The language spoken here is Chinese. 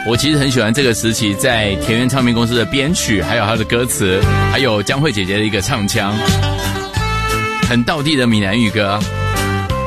我其实很喜欢这个时期在田园唱片公司的编曲，还有它的歌词，还有江蕙姐姐的一个唱腔，很道地的闽南语歌。